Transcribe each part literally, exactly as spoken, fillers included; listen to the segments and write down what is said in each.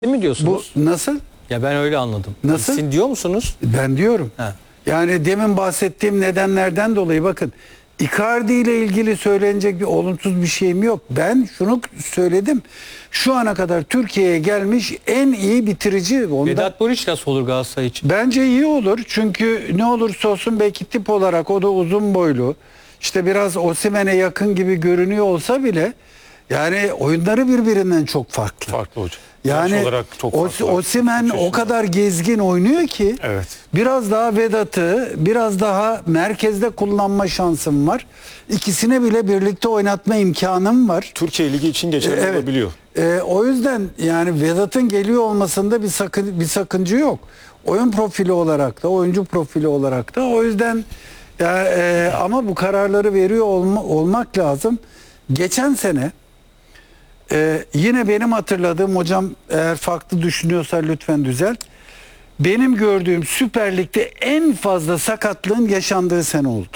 mi diyorsunuz? Bu nasıl? Ya ben öyle anladım. Nasıl? Sizin diyor musunuz? Ben diyorum. Ha. Yani demin bahsettiğim nedenlerden dolayı bakın, Icardi ile ilgili söylenecek bir olumsuz bir şeyim yok. Ben şunu söyledim. Şu ana kadar Türkiye'ye gelmiş en iyi bitirici. Ondan... Vedat Muriç nasıl olur Galatasaray için? Bence iyi olur. Çünkü ne olursa olsun belki tip olarak o da uzun boylu. İşte biraz Osimhen'e yakın gibi görünüyor olsa bile yani oyunları birbirinden çok farklı. Farklı hocam. Yani Yaş olarak çok farklı. Osimhen o kadar gezgin oynuyor ki evet. biraz daha Vedat'ı biraz daha merkezde kullanma şansım var. İkisine bile birlikte oynatma imkanım var. Türkiye Ligi için geçerli Evet. olabiliyor. Ee, o yüzden yani Vedat'ın geliyor olmasında bir sakın bir sakıncı yok. Oyun profili olarak da, oyuncu profili olarak da. O yüzden ya, e, ama bu kararları veriyor olma, olmak lazım. Geçen sene Ee, yine benim hatırladığım, hocam eğer farklı düşünüyorsa lütfen düzelt. Benim gördüğüm Süper Lig'de en fazla sakatlığın yaşandığı sene oldu.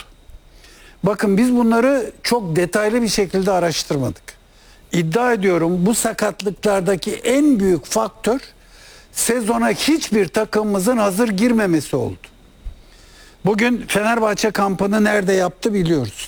Bakın biz bunları çok detaylı bir şekilde araştırmadık. İddia ediyorum bu sakatlıklardaki en büyük faktör sezona hiçbir takımımızın hazır girmemesi oldu. Bugün Fenerbahçe kampını nerede yaptı biliyoruz.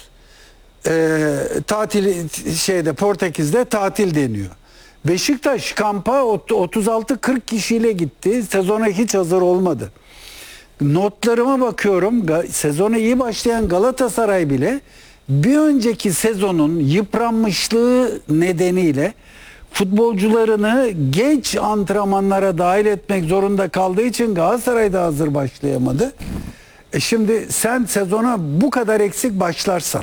Ee, tatil şeyde Portekiz'de tatil deniyor. Beşiktaş kampa otuz altı kırk kişiyle gitti. Sezona hiç hazır olmadı. Notlarıma bakıyorum. Sezona iyi başlayan Galatasaray bile bir önceki sezonun yıpranmışlığı nedeniyle futbolcularını geç antrenmanlara dahil etmek zorunda kaldığı için Galatasaray'da hazır başlayamadı. E şimdi sen sezona bu kadar eksik başlarsan,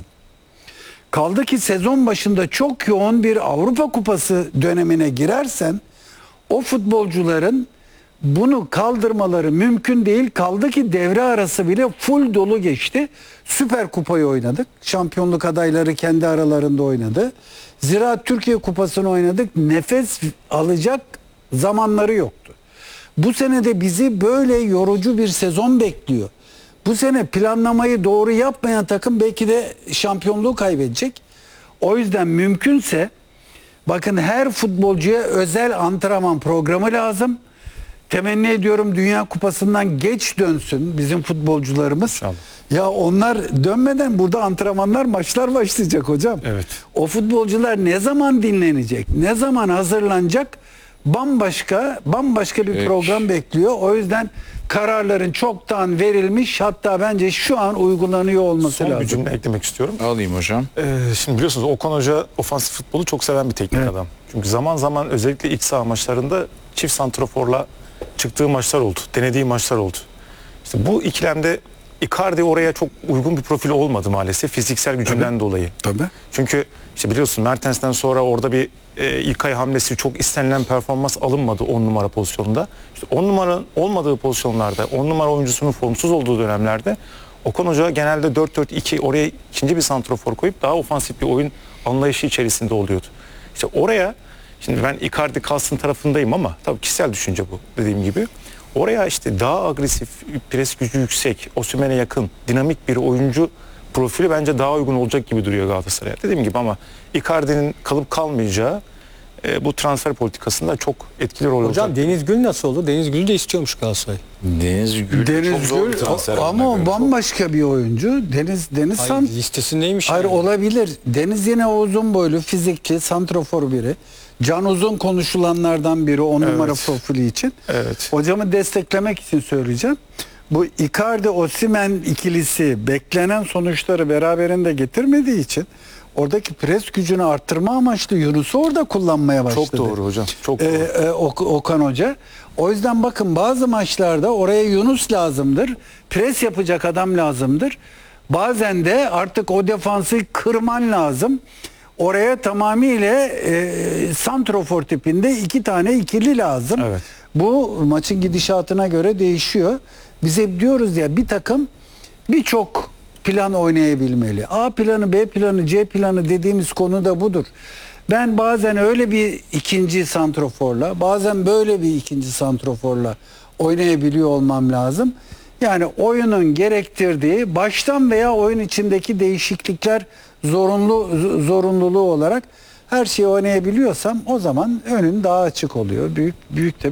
kaldı ki sezon başında çok yoğun bir Avrupa Kupası dönemine girersen o futbolcuların bunu kaldırmaları mümkün değil. Kaldı ki devre arası bile full dolu geçti. Süper Kupayı oynadık. Şampiyonluk adayları kendi aralarında oynadı. Ziraat Türkiye Kupası'nı oynadık. Nefes alacak zamanları yoktu. Bu sene de bizi böyle yorucu bir sezon bekliyor. Bu sene planlamayı doğru yapmayan takım belki de şampiyonluğu kaybedecek. O yüzden mümkünse bakın her futbolcuya özel antrenman programı lazım. Temenni ediyorum Dünya Kupası'ndan geç dönsün bizim futbolcularımız. İnşallah. Ya onlar dönmeden burada antrenmanlar, maçlar başlayacak hocam. Evet. O futbolcular ne zaman dinlenecek, ne zaman hazırlanacak, bambaşka bambaşka bir Evet. program bekliyor. O yüzden kararların çoktan verilmiş, hatta bence şu an uygulanıyor olması Son lazım. bir cümle eklemek istiyorum. Alayım hocam. Ee, şimdi biliyorsunuz Okan Hoca ofansif futbolu çok seven bir teknik Evet. adam. Çünkü zaman zaman özellikle iç saha maçlarında çift santraforla çıktığı maçlar oldu. Denediği maçlar oldu. İşte bu ikilemde Icardi oraya çok uygun bir profil olmadı maalesef fiziksel gücünden Tabii. dolayı. Tabii. Çünkü işte biliyorsun Mertens'ten sonra orada bir e, İlkay hamlesi, çok istenilen performans alınmadı on numara pozisyonunda. İşte on numaranın olmadığı pozisyonlarda, on numara oyuncusunun formsuz olduğu dönemlerde Okan Hoca genelde dört dört iki oraya ikinci bir santrafor koyup daha ofansif bir oyun anlayışı içerisinde oluyordu. İşte oraya, şimdi ben Icardi kalsın tarafındayım ama tabii kişisel düşünce bu dediğim gibi. Oraya işte daha agresif, pres gücü yüksek, Osimhen'e yakın, dinamik bir oyuncu profili bence daha uygun olacak gibi duruyor Galatasaray'a. Dediğim gibi ama Icardi'nin kalıp kalmayacağı e, bu transfer politikasında çok etkili rol olacak. Hocam Deniz Gül nasıl oldu? Deniz Gül de istiyormuş Galatasaray. Deniz Gül çok Deniz zor bir Gül transfer. ama o bambaşka bir oyuncu. Deniz Deniz Hayır, San listesindeymiş. Hayır, yani. olabilir. Deniz yine uzun boylu, fizikli, santrafor biri. Can Uzun konuşulanlardan biri on Evet. numara profili için. Evet. Hocamı desteklemek için söyleyeceğim. Bu Icardi Osimhen ikilisi beklenen sonuçları beraberinde getirmediği için oradaki pres gücünü arttırma amaçlı Yunus'u orada kullanmaya başladı. Çok doğru hocam. Çok Ee, doğru. e, Ok- Okan Hoca. O yüzden bakın bazı maçlarda oraya Yunus lazımdır. Pres yapacak adam lazımdır. Bazen de artık o defansı kırman lazım. Oraya tamamıyla e, santrofor tipinde iki tane ikili lazım. Evet. Bu maçın gidişatına göre değişiyor. Biz hep diyoruz ya, bir takım birçok plan oynayabilmeli. A planı, B planı, C planı dediğimiz konu da budur. Ben bazen öyle bir ikinci santroforla, bazen böyle bir ikinci santroforla oynayabiliyor olmam lazım. Yani oyunun gerektirdiği baştan veya oyun içindeki değişiklikler zorunlu zorunluluğu olarak her şeyi oynayabiliyorsam o zaman önün daha açık oluyor. Büyük büyük de